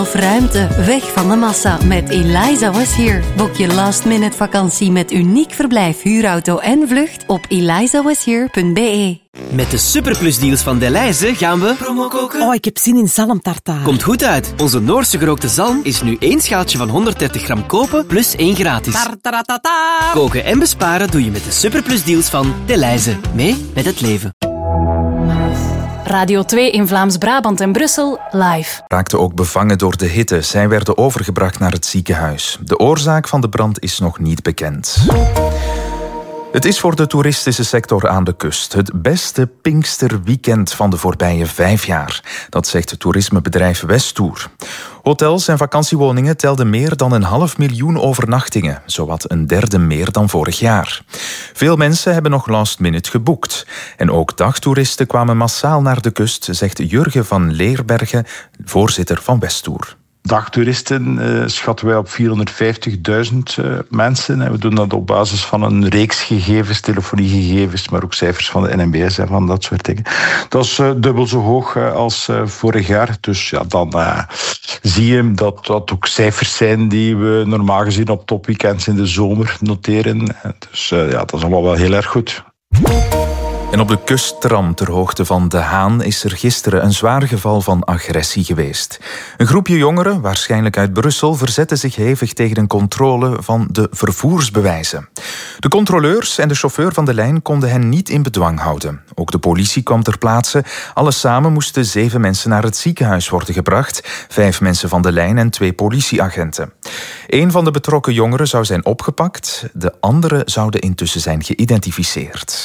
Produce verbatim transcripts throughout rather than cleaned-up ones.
Of ruimte, weg van de massa met Eliza Was Here. Boek je last minute vakantie met uniek verblijf, huurauto en vlucht op eliza was here punt b e. Met de superplusdeals van Delhaize gaan we promo koken. Oh, ik heb zin in zalmtartaar. Komt goed uit. Onze Noorse gerookte zalm is nu één schaaltje van honderddertig gram kopen plus één gratis. Tartaratata. Koken en besparen doe je met de superplusdeals van Delhaize. Mee met het leven. Radio twee in Vlaams-Brabant en Brussel, live. Raakten ook bevangen door de hitte. Zij werden overgebracht naar het ziekenhuis. De oorzaak van de brand is nog niet bekend. Het is voor de toeristische sector aan de kust het beste Pinksterweekend van de voorbije vijf jaar. Dat zegt het toerismebedrijf Westtour. Hotels en vakantiewoningen telden meer dan een half miljoen overnachtingen. Zowat een derde meer dan vorig jaar. Veel mensen hebben nog last minute geboekt. En ook dagtoeristen kwamen massaal naar de kust, zegt Jurgen van Leerbergen, voorzitter van Westtour. Dagtoeristen uh, schatten wij op vierhonderdvijftigduizend uh, mensen. En we doen dat op basis van een reeks gegevens, telefoniegegevens, maar ook cijfers van de N M B S en van dat soort dingen. Dat is uh, dubbel zo hoog uh, als uh, vorig jaar. Dus ja, dan uh, zie je dat dat ook cijfers zijn die we normaal gezien op topweekends in de zomer noteren. Dus uh, ja, dat is allemaal wel heel erg goed. En op de kusttram ter hoogte van De Haan is er gisteren een zwaar geval van agressie geweest. Een groepje jongeren, waarschijnlijk uit Brussel, verzette zich hevig tegen een controle van de vervoersbewijzen. De controleurs en de chauffeur van de lijn konden hen niet in bedwang houden. Ook de politie kwam ter plaatse. Alles samen moesten zeven mensen naar het ziekenhuis worden gebracht. Vijf mensen van de lijn en twee politieagenten. Een van de betrokken jongeren zou zijn opgepakt. De andere zouden intussen zijn geïdentificeerd.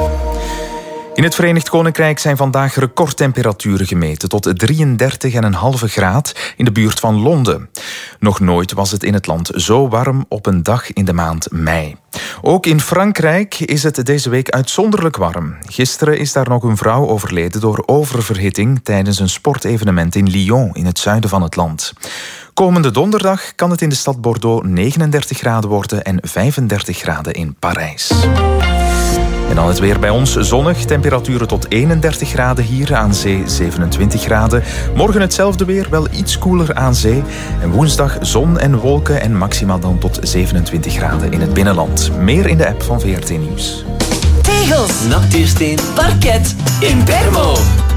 In het Verenigd Koninkrijk zijn vandaag recordtemperaturen gemeten tot drieëndertig komma vijf graad in de buurt van Londen. Nog nooit was het in het land zo warm op een dag in de maand mei. Ook in Frankrijk is het deze week uitzonderlijk warm. Gisteren is daar nog een vrouw overleden door oververhitting tijdens een sportevenement in Lyon in het zuiden van het land. Komende donderdag kan het in de stad Bordeaux negenendertig graden worden en vijfendertig graden in Parijs. En dan het weer bij ons. Zonnig, temperaturen tot eenendertig graden hier, aan zee zevenentwintig graden. Morgen hetzelfde weer, wel iets koeler aan zee. En woensdag zon en wolken en maximaal dan tot zevenentwintig graden in het binnenland. Meer in de app van V R T Nieuws. Tegels, Natuursteen, parket, in Bermo.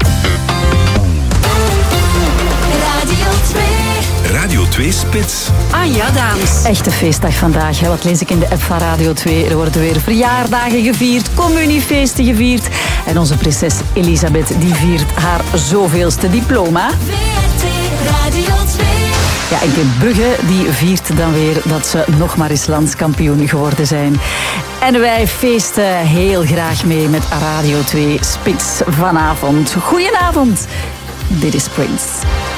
Radio twee. Radio twee Spits. Anja Daams. Echte feestdag vandaag. Hè. Wat lees ik in de app van Radio twee? Er worden weer verjaardagen gevierd, communiefeesten gevierd. En onze prinses Elisabeth die viert haar zoveelste diploma. V R T Radio twee. Ja, en Kim Brugge die viert dan weer dat ze nog maar eens landskampioen geworden zijn. En wij feesten heel graag mee met Radio twee Spits vanavond. Goedenavond. Dit is Prince.